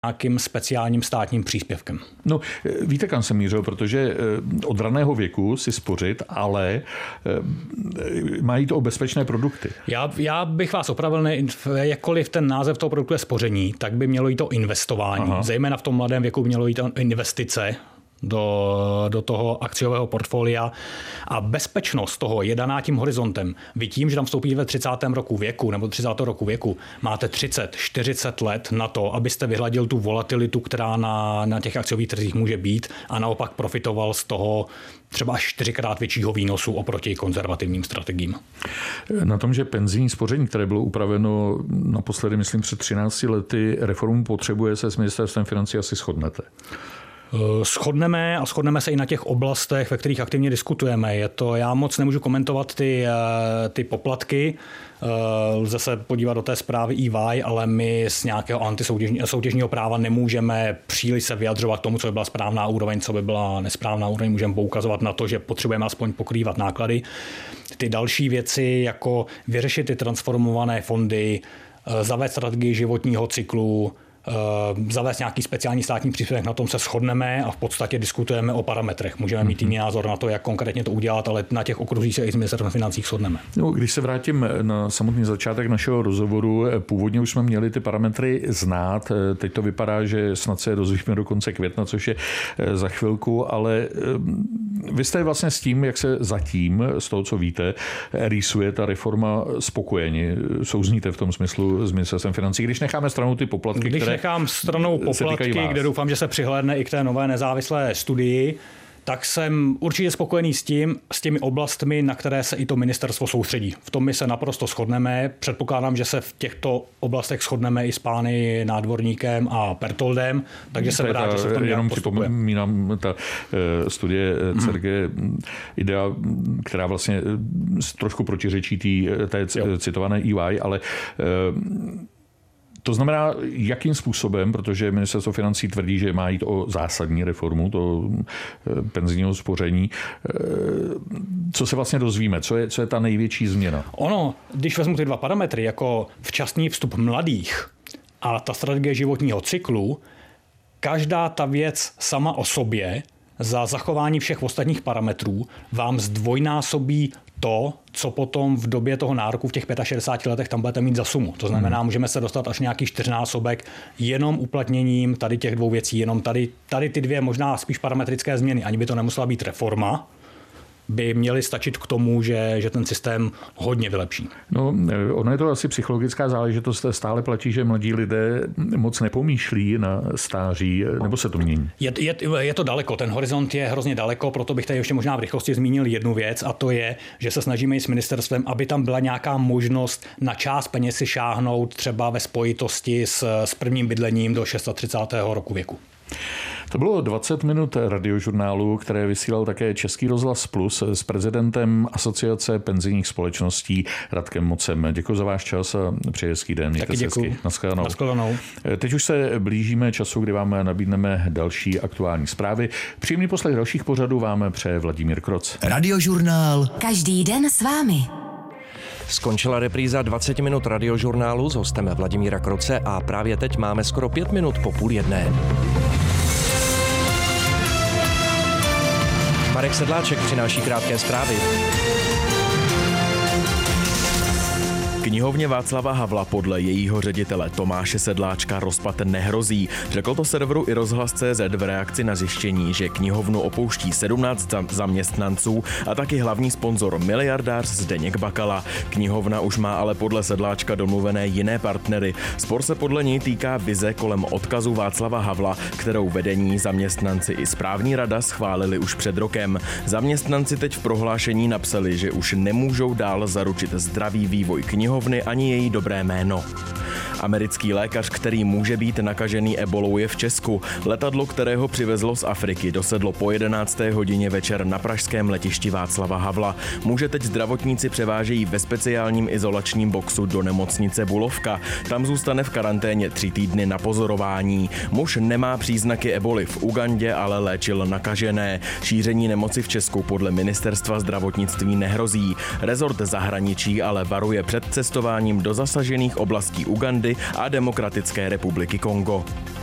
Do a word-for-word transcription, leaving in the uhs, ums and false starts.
nějakým speciálním státním příspěvkem. No, víte, kam jsem mířil, protože od raného věku si spořit, ale mají to o bezpečné produkty. Já, já bych vás opravil, ne, jakkoliv ten název toho produktu je spoření, tak by mělo jít o investování. Aha. Zejména v tom mladém věku mělo jít o investice do, do toho akciového portfolia a bezpečnost toho je daná tím horizontem. Vy tím, že tam vstoupíte ve třicátém roku věku nebo třicátém roku věku, máte třicet, čtyřicet let na to, abyste vyhladil tu volatilitu, která na, na těch akciových trzích může být a naopak profitoval z toho třeba až čtyřikrát většího výnosu oproti konzervativním strategiím. Na tom, že penzijní spoření, které bylo upraveno naposledy, myslím, před třinácti lety, reformu potřebuje, se s ministerstvem financí asi shodnete. Shodneme a shodneme se i na těch oblastech, ve kterých aktivně diskutujeme. Je to, já moc nemůžu komentovat ty, ty poplatky, lze se podívat do té zprávy E Y, ale my z nějakého antisoutěžního práva nemůžeme příliš se vyjadřovat k tomu, co by byla správná úroveň, co by byla nesprávná úroveň. Můžeme poukazovat na to, že potřebujeme aspoň pokrývat náklady. Ty další věci, jako vyřešit ty transformované fondy, zavést strategii životního cyklu, zavést nějaký speciální státní příspěvek, na tom se shodneme a v podstatě diskutujeme o parametrech. Můžeme mít jiný názor na to, jak konkrétně to udělat, ale na těch okruzích se i s ministerstvem financí shodneme. No, když se vrátím na samotný začátek našeho rozhovoru, původně už jsme měli ty parametry znát. Teď to vypadá, že snad se je dozvíme do konce května, což je za chvilku, ale vy jste vlastně s tím, jak se zatím, z toho, co víte, rýsuje ta reforma spokojeni. Souzníte v tom smyslu s ministerstvem financí, když necháme stranou ty poplatky, když které nechám stranou poplatky, kde doufám, že se přihlédne i k té nové nezávislé studii, tak jsem určitě spokojený s tím, s těmi oblastmi, na které se i to ministerstvo soustředí. V tom my se naprosto shodneme. Předpokládám, že se v těchto oblastech shodneme i s pány Nádvorníkem a Pertoldem, takže jsem rád, že se v tom jenom připomínám ta studie C E R G IDEA, která vlastně trošku protiřečí té, té citované E Y, ale to znamená, jakým způsobem, protože ministerstvo financí tvrdí, že má jít o zásadní reformu to penzijního spoření. Co se vlastně dozvíme? Co je, co je ta největší změna? Ono, když vezmu ty dva parametry, jako včasný vstup mladých a ta strategie životního cyklu, každá ta věc sama o sobě za zachování všech ostatních parametrů vám zdvojnásobí to, co potom v době toho nároku v těch šedesáti pěti letech tam budete mít za sumu. To znamená, hmm. můžeme se dostat až nějaký čtyřnásobek jenom uplatněním tady těch dvou věcí, jenom tady, tady ty dvě možná spíš parametrické změny. Ani by to nemusela být reforma, by měly stačit k tomu, že, že ten systém hodně vylepší. No, ono je to asi psychologická záležitost. Stále platí, že mladí lidé moc nepomýšlí na stáří, nebo se to mění? Je, je, je to daleko, ten horizont je hrozně daleko, proto bych tady ještě možná v rychlosti zmínil jednu věc, a to je, že se snažíme i s ministerstvem, aby tam byla nějaká možnost na část peněz si šáhnout třeba ve spojitosti s, s prvním bydlením do třicátého šestého roku věku. To bylo dvacet minut radiožurnálu, které vysílal také Český rozhlas Plus s prezidentem Asociace penzijních společností Radkem Mocem. Děkuji za váš čas a přeji hezký den. Taky děkuji. Naschledanou. Naschledanou. Teď už se blížíme času, kdy vám nabídneme další aktuální zprávy. Příjemný poslech dalších pořadů vám přeje Vladimír Kroc. Radiožurnál. Každý den s vámi. Skončila repríza dvacet minut radiožurnálu s hostem Vladimíra Kroce a právě teď máme skoro pět minut po půl jedné. Marek Sedláček přináší krátké zprávy. Knihovně Václava Havla podle jejího ředitele Tomáše Sedláčka rozpad nehrozí. Řekl to serveru i rozhlas tečka cé zet v reakci na zjištění, že knihovnu opouští sedmnáct zaměstnanců a taky hlavní sponzor miliardář Zdeněk Bakala. Knihovna už má ale podle Sedláčka domluvené jiné partnery. Spor se podle něj týká vize kolem odkazu Václava Havla, kterou vedení, zaměstnanci i správní rada schválili už před rokem. Zaměstnanci teď v prohlášení napsali, že už nemůžou dál zaručit zdravý vývoj knihovny ani její dobré jméno. Americký lékař, který může být nakažený ebolou, je v Česku. Letadlo, kterého přivezlo z Afriky, dosedlo po jedenácté hodině večer na pražském letišti Václava Havla. Muže teď zdravotníci převážejí ve speciálním izolačním boxu do nemocnice Bulovka. Tam zůstane v karanténě tři týdny na pozorování. Muž nemá příznaky eboli v Ugandě, ale léčil nakažené. Šíření nemoci v Česku podle ministerstva zdravotnictví nehrozí. Rezort zahraničí ale varuje před cestováním do zasažených oblastí Ugandy a Demokratické republiky Kongo.